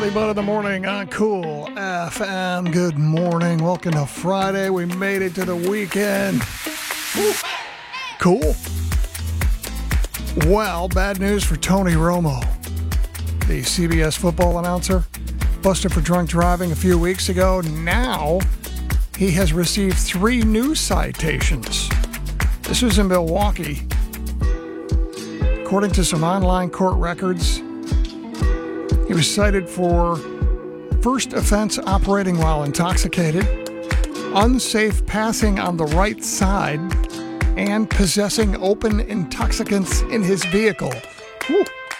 Early Bud in the morning on Cool FM. Good morning. Welcome to Friday. We made it to the weekend. Woo. Cool. Well, bad news for Tony Romo, the CBS football announcer. Busted for drunk driving a few weeks ago. Now he has received 3 new citations. This was in Milwaukee. According to some online court records, he was cited for first offense operating while intoxicated, unsafe passing on the right side, and possessing open intoxicants in his vehicle. Whew.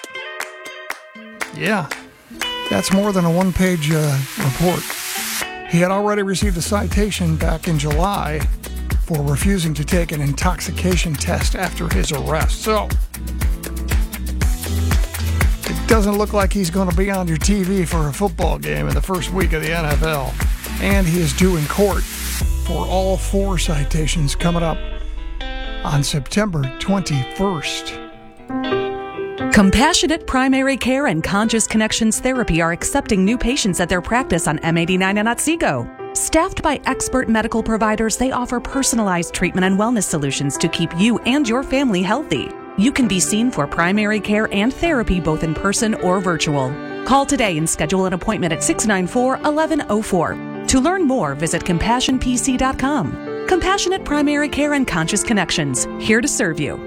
Yeah, that's more than a one-page report. He had already received a citation back in July for refusing to take an intoxication test after his arrest. So, it doesn't look like he's going to be on your TV for a football game in the first week of the NFL. And he is due in court for all 4 citations coming up on September 21st. Compassionate Primary Care and Conscious Connections Therapy are accepting new patients at their practice on M89 and Otsego. Staffed by expert medical providers, they offer personalized treatment and wellness solutions to keep you and your family healthy. You can be seen for primary care and therapy both in person or virtual. Call today and schedule an appointment at 694-1104. To learn more, visit CompassionPC.com. Compassionate Primary Care and Conscious Connections, here to serve you.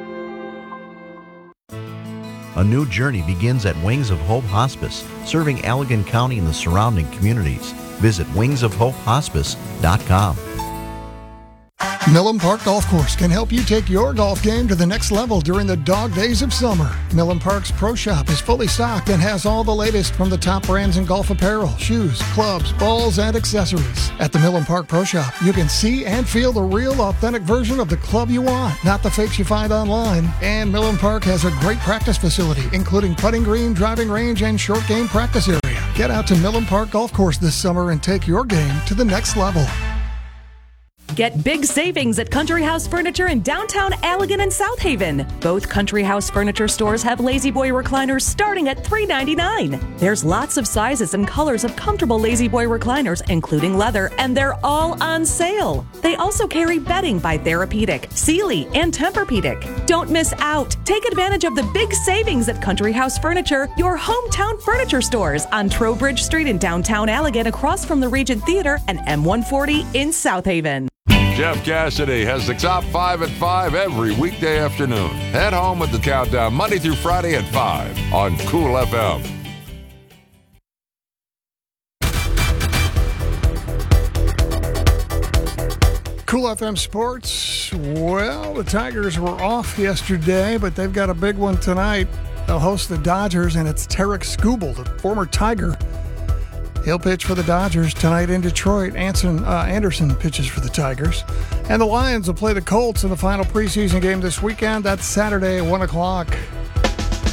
A new journey begins at Wings of Hope Hospice, serving Allegan County and the surrounding communities. Visit wingsofhopehospice.com. Millen Park Golf Course can help you take your golf game to the next level during the dog days of summer. Millen Park's Pro Shop is fully stocked and has all the latest from the top brands in golf apparel, shoes, clubs, balls, and accessories. At the Millen Park Pro Shop, you can see and feel the real, authentic version of the club you want, not the fakes you find online. And Millen Park has a great practice facility, including putting green, driving range, and short game practice area. Get out to Millen Park Golf Course this summer and take your game to the next level. Get big savings at Country House Furniture in downtown Allegan and South Haven. Both Country House Furniture stores have Lazy Boy recliners starting at $3.99. There's lots of sizes and colors of comfortable Lazy Boy recliners, including leather, and they're all on sale. They also carry bedding by Therapeutic, Sealy, and Tempur-Pedic. Don't miss out. Take advantage of the big savings at Country House Furniture, your hometown furniture stores on Trowbridge Street in downtown Allegan, across from the Regent Theater and M140 in South Haven. Jeff Cassidy has the top 5 at 5 every weekday afternoon. Head home with the countdown Monday through Friday at 5 on Cool FM. Cool FM Sports. Well, the Tigers were off yesterday, but they've got a big one tonight. They'll host the Dodgers, and it's Tarek Skubal, the former Tiger. He'll pitch for the Dodgers tonight in Detroit. Anderson pitches for the Tigers. And the Lions will play the Colts in the final preseason game this weekend. That's Saturday at 1 o'clock.